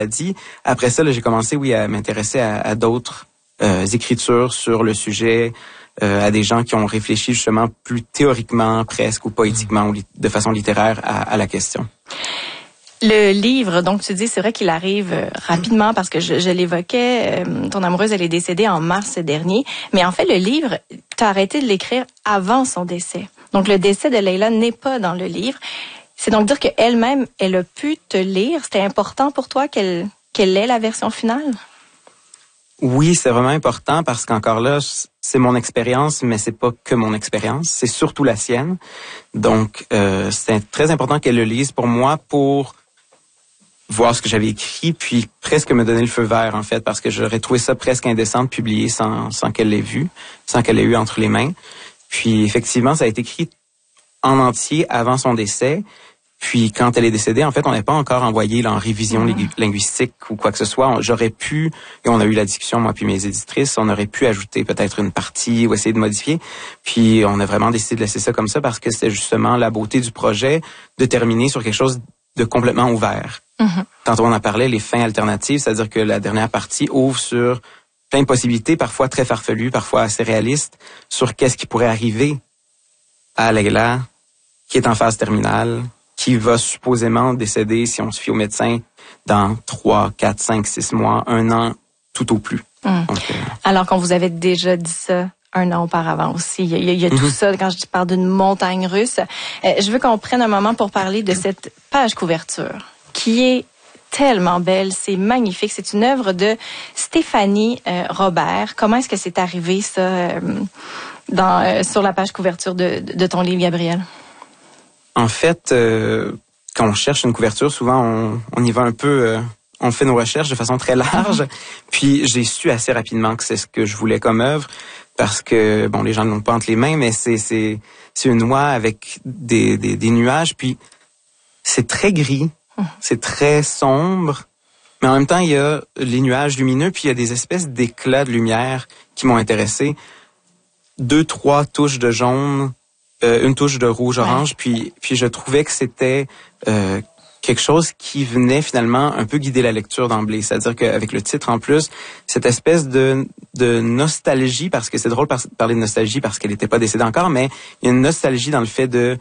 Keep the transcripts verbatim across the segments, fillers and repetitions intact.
maladie. Après ça, là, j'ai commencé, oui, à m'intéresser à, à d'autres euh, écritures sur le sujet, euh, à des gens qui ont réfléchi justement plus théoriquement, presque, ou poétiquement, ou li- de façon littéraire à, à la question. Le livre, donc tu dis, c'est vrai qu'il arrive euh, rapidement parce que je, je l'évoquais, euh, ton amoureuse, elle est décédée en mars dernier, mais en fait, le livre, tu as arrêté de l'écrire avant son décès. Donc, le décès de Leila n'est pas dans le livre. C'est donc dire qu'elle-même, elle a pu te lire. C'était important pour toi qu'elle qu'elle ait la version finale? Oui, c'est vraiment important parce qu'encore là, c'est mon expérience, mais c'est pas que mon expérience, c'est surtout la sienne. Donc, euh, c'est très important qu'elle le lise pour moi, pour voir ce que j'avais écrit, puis presque me donner le feu vert, en fait, parce que j'aurais trouvé ça presque indécent de publier sans, sans qu'elle l'ait vu, sans qu'elle l'ait eu entre les mains. Puis, effectivement, ça a été écrit en entier avant son décès. Puis, quand elle est décédée, en fait, on n'a pas encore envoyé là, en révision mmh. linguistique ou quoi que ce soit. J'aurais pu, et on a eu la discussion, moi puis mes éditrices, on aurait pu ajouter peut-être une partie ou essayer de modifier. Puis, on a vraiment décidé de laisser ça comme ça parce que c'était justement la beauté du projet de terminer sur quelque chose de complètement ouvert. Mmh. Tantôt, on en parlait, les fins alternatives, c'est-à-dire que la dernière partie ouvre sur plein de possibilités, parfois très farfelues, parfois assez réalistes, sur qu'est-ce qui pourrait arriver à Leila, qui est en phase terminale, qui va supposément décéder, si on se fie aux médecins, dans trois, quatre, cinq, six mois, un an, tout au plus. Mmh. Donc, euh... Alors qu'on vous avait déjà dit ça un an auparavant aussi. Il y a, il y a, il y a mmh. tout ça, quand je parle d'une montagne russe. Euh, je veux qu'on prenne un moment pour parler de cette page couverture, qui est tellement belle, c'est magnifique. C'est une œuvre de Stéphanie euh, Robert. Comment est-ce que c'est arrivé, ça, euh, dans, euh, sur la page couverture de, de ton livre, Gabriel? En fait, euh, quand on cherche une couverture, souvent on, on y va un peu, euh, on fait nos recherches de façon très large. Puis j'ai su assez rapidement que c'est ce que je voulais comme œuvre, parce que bon, les gens ne l'ont pas entre les mains, mais c'est c'est c'est une oie avec des des, des nuages. Puis c'est très gris, c'est très sombre, mais en même temps il y a les nuages lumineux, puis il y a des espèces d'éclats de lumière qui m'ont intéressé. Deux, trois touches de jaune. Euh, une touche de rouge-orange, ouais. puis puis je trouvais que c'était euh, quelque chose qui venait finalement un peu guider la lecture d'emblée. C'est-à-dire qu'avec le titre en plus, cette espèce de de nostalgie, parce que c'est drôle par, parler de nostalgie parce qu'elle n'était pas décédée encore, mais il y a une nostalgie dans le fait de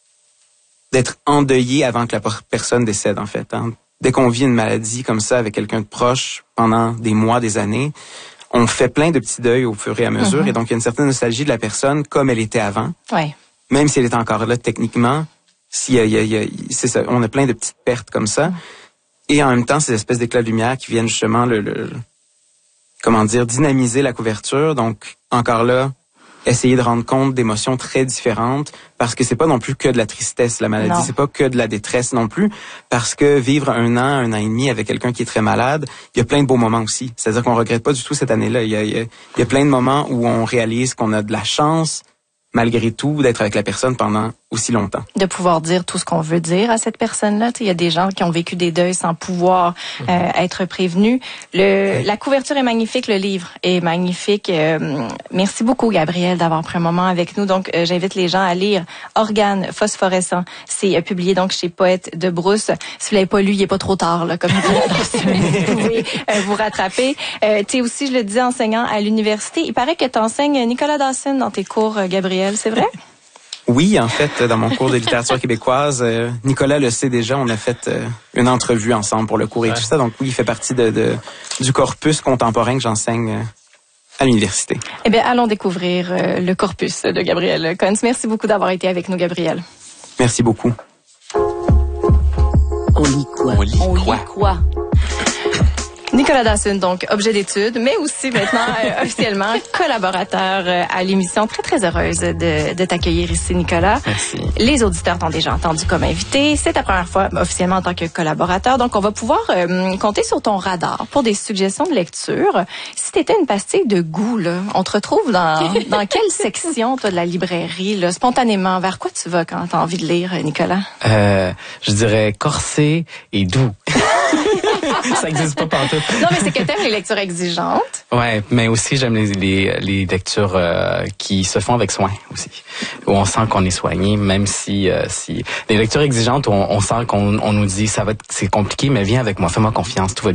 d'être endeuillé avant que la personne décède, en fait. Hein. Dès qu'on vit une maladie comme ça avec quelqu'un de proche pendant des mois, des années, on fait plein de petits deuils au fur et à mesure, mm-hmm. et donc il y a une certaine nostalgie de la personne comme elle était avant. Ouais. Même si elle est encore là techniquement, s'il y a, il y a, il y a, c'est ça, on a plein de petites pertes comme ça. Et en même temps, ces espèces d'éclats de lumière qui viennent justement le, le comment dire, dynamiser la couverture. Donc, encore là, essayer de rendre compte d'émotions très différentes, parce que c'est pas non plus que de la tristesse, la maladie, non. C'est pas que de la détresse non plus, parce que vivre un an, un an et demi avec quelqu'un qui est très malade, il y a plein de beaux moments aussi. C'est-à-dire qu'on regrette pas du tout cette année-là. Il y a, il y a, il y a plein de moments où on réalise qu'on a de la chance, malgré tout, d'être avec la personne pendant aussi longtemps. De pouvoir dire tout ce qu'on veut dire à cette personne-là. Il y a des gens qui ont vécu des deuils sans pouvoir mm-hmm. euh, être prévenus. Le, la couverture est magnifique, le livre est magnifique. Euh, merci beaucoup, Gabriel, d'avoir pris un moment avec nous. Donc, euh, j'invite les gens à lire Organes phosphorescents. C'est euh, publié donc chez Poète de Brousse. Si vous l'avez pas lu, il est pas trop tard, là, comme vous pouvez euh, vous rattraper. Euh, tu es aussi, je le disais, enseignant à l'université. Il paraît que tu enseignes Nicolas Dawson dans tes cours, euh, Gabriel. C'est vrai? Oui, en fait, dans mon cours de littérature québécoise, euh, Nicolas le sait déjà, on a fait euh, une entrevue ensemble pour le cours et ouais. tout ça. Donc oui, il fait partie de, de du corpus contemporain que j'enseigne euh, à l'université. Eh bien, allons découvrir euh, le corpus de Gabriel Kunz. Merci beaucoup d'avoir été avec nous, Gabriel. Merci beaucoup. On lit quoi? On lit, On lit quoi? quoi? Nicolas Dawson, donc objet d'étude, mais aussi maintenant euh, officiellement collaborateur euh, à l'émission. Très, très heureuse de, de t'accueillir ici, Nicolas. Merci. Les auditeurs t'ont déjà entendu comme invité. C'est ta première fois officiellement en tant que collaborateur. Donc, on va pouvoir euh, compter sur ton radar pour des suggestions de lecture. Si tu étais une pastille de goût, là, on te retrouve dans, dans quelle section, toi, de la librairie, là, spontanément? Vers quoi tu vas quand tu as envie de lire, Nicolas? Euh, je dirais corsé et doux. Ça n'existe pas partout. Non, mais c'est que t'aimes les lectures exigeantes. Ouais, mais aussi j'aime les, les, les lectures euh, qui se font avec soin aussi, où on sent qu'on est soigné, même si euh, si les lectures exigeantes où on, on sent qu'on on nous dit ça va être, c'est compliqué, mais viens avec moi, fais-moi confiance, tout va bien.